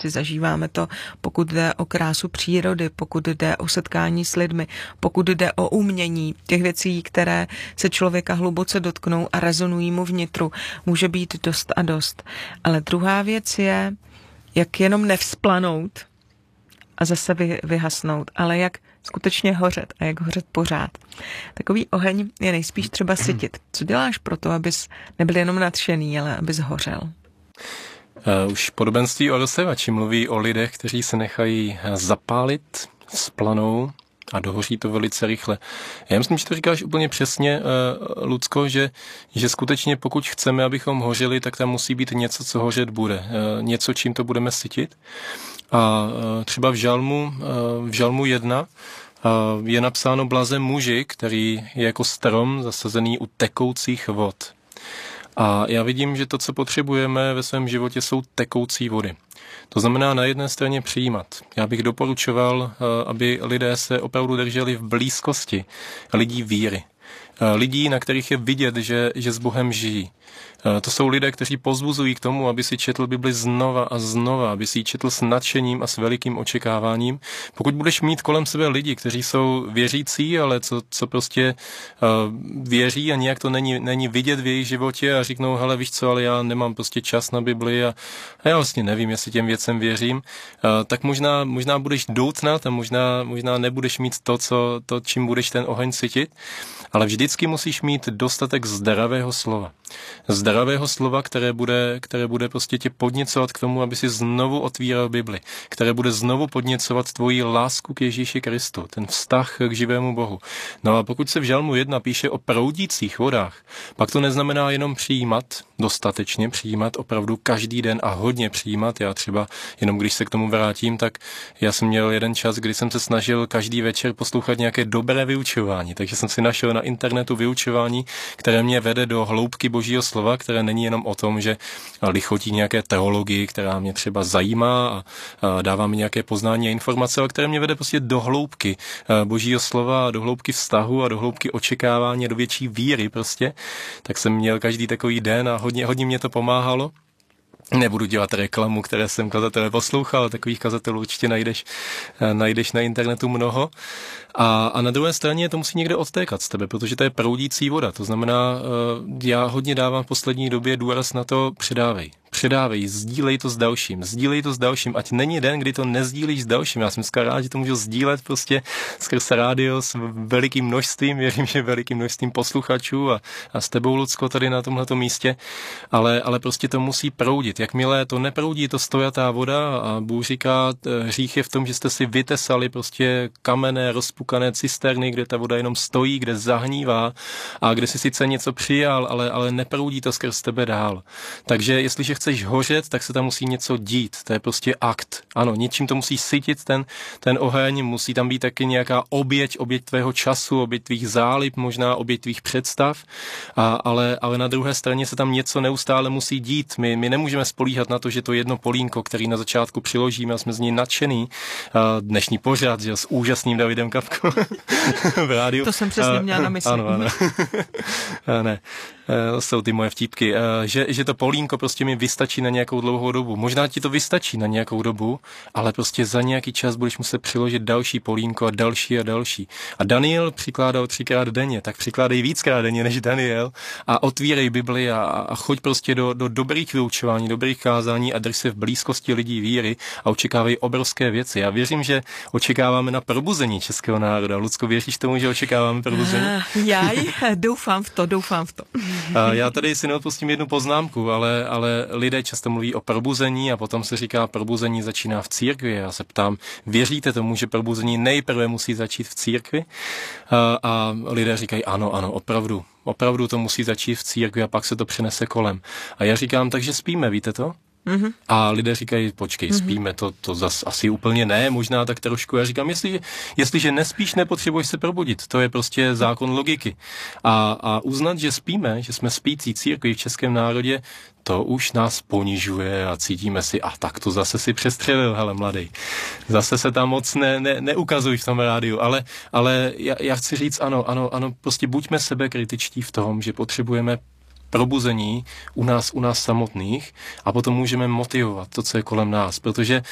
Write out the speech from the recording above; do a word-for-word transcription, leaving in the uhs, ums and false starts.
věci, zažíváme to, pokud jde o krásu přírody, pokud jde o setkání s lidmi, pokud jde o umění, těch věcí, které se člověka hluboce dotknou a rezonují mu vnitru, může být dost a dost. Ale druhá věc je, jak jenom nevzplanout a zase vy, vyhasnout, ale jak skutečně hořet a jak hořet pořád. Takový oheň je nejspíš třeba sytit. Co děláš pro to, abys nebyl jenom nadšený, ale abys hořel? Uh, už podobenství o rozsevači mluví o lidech, kteří se nechají zapálit, splanou a dohoří to velice rychle. Já myslím, že to říkáš úplně přesně, uh, Lucko, že, že skutečně pokud chceme, abychom hořeli, tak tam musí být něco, co hořet bude. Uh, něco, čím to budeme sytit. A uh, třeba v žalmu, uh, v žalmu jedna uh, je napsáno blaze muži, který je jako strom zasazený u tekoucích vod. A já vidím, že to, co potřebujeme ve svém životě, jsou tekoucí vody. To znamená na jedné straně přijímat. Já bych doporučoval, aby lidé se opravdu drželi v blízkosti lidí víry. Lidí, na kterých je vidět, že, že s Bohem žijí. To jsou lidé, kteří pozbuzují k tomu, aby si četl Bibli znova a znova, aby si ji četl s nadšením a s velikým očekáváním. Pokud budeš mít kolem sebe lidi, kteří jsou věřící, ale co, co prostě uh, věří a nějak to není, není vidět v jejich životě a říknou, hele, víš co, ale já nemám prostě čas na Bibli a, a já vlastně nevím, jestli těm věcem věřím, uh, tak možná, možná budeš doutnat a možná, možná nebudeš mít to, co, to, čím budeš ten oheň sytit, ale vždycky musíš mít dostatek zdravého slova. Zdravého slova, které bude, které bude prostě tě podněcovat k tomu, aby si znovu otvíral Bibli, které bude znovu podněcovat tvoji lásku k Ježíši Kristu, ten vztah k živému Bohu. No a pokud se v žalmu jedna píše o proudících vodách, pak to neznamená jenom přijímat, dostatečně přijímat, opravdu každý den a hodně přijímat. Já třeba, jenom když se k tomu vrátím, tak já jsem měl jeden čas, kdy jsem se snažil každý večer poslouchat nějaké dobré vyučování, takže jsem si našel na internetu vyučování, které mě vede do hloubky Božího slova, které není jenom o tom, že lichotí nějaké teologii, která mě třeba zajímá a dává mi nějaké poznání a informace, ale které mě vede prostě do hloubky Božího slova, do hloubky vztahu a do hloubky očekávání, do větší víry prostě. Tak jsem měl každý takový den a hodně, hodně mě to pomáhalo. Nebudu dělat reklamu, které jsem kazatele poslouchal, takových kazatelů určitě najdeš, najdeš na internetu mnoho. A, a na druhé straně to musí někde odtékat z tebe, protože to je proudící voda. To znamená, já hodně dávám v poslední době důraz na to, předávej. Předávej, sdílej to s dalším, sdílej to s dalším, ať není den, kdy to nezdílíš s dalším. Já jsem dneska rád, že to můžu sdílet prostě skrz rádio s velikým množstvím, věřím, že velikým množstvím posluchačů a, a s tebou, Lucko, tady na tomhleto místě, ale, ale prostě to musí proudit. Jakmile to neproudí, to stojatá voda a Bůh říká, hřích je v tom, že jste si vytesali prostě kamenné, rozpukané cisterny, kde ta voda jenom stojí, kde zahnívá a kde si sice něco přijal, ale, ale neproudí to skrz tebe dál. Takže jestliže chceš hořet, tak se tam musí něco dít. To je prostě akt. Ano, něčím to musí sytit ten, ten oheň, musí tam být taky nějaká oběť, oběť tvého času, oběť tvých zálib, možná oběť tvých představ, a, ale, ale na druhé straně se tam něco neustále musí dít. My, my nemůžeme spolíhat na to, že to jedno polínko, který na začátku přiložíme a jsme z něj nadšený, a dnešní pořad, že s úžasným Davidem Kapkou v rádiu. To jsem přesně měla na mysli. Ano, ano. Ne. Jsou ty moje vtípky, že, že to polínko prostě mi vystačí na nějakou dlouhou dobu. Možná ti to vystačí na nějakou dobu, ale prostě za nějaký čas budeš muset přiložit další polínko a další a další. A Daniel přikládal třikrát denně, tak přikládej víckrát denně než Daniel a otvírej Bibli a, a choď prostě do, do dobrých vyučování, dobrých kázání a drž se v blízkosti lidí víry a očekávej obrovské věci. Já věřím, že očekáváme na probuzení českého národa. Lucko, věříš tomu, že očekáváme probuzení? Já doufám v to, doufám v to. A já tady si neodpustím jednu poznámku, ale, ale lidé často mluví o probuzení a potom se říká, probuzení začíná v církvi. Já se ptám, věříte tomu, že probuzení nejprve musí začít v církvi? A, a lidé říkají, ano, ano, opravdu, opravdu to musí začít v církvi a pak se to přenese kolem. A já říkám, takže spíme, víte to? Mm-hmm. A lidé říkají, počkej, mm-hmm. spíme, to, to zas asi úplně ne, možná tak trošku. Já říkám, jestliže, jestliže nespíš, nepotřebuješ se probudit. To je prostě zákon logiky. A, a uznat, že spíme, že jsme spící církvi v českém národě, to už nás ponižuje a cítíme si, a tak to zase si přestřelil, hele mladej. Zase se tam moc ne, ne, neukazuj v tom rádiu, ale, ale já, já chci říct, ano, ano, ano, prostě buďme sebekritičtí v tom, že potřebujeme probuzení u nás, u nás samotných a potom můžeme motivovat to, co je kolem nás, protože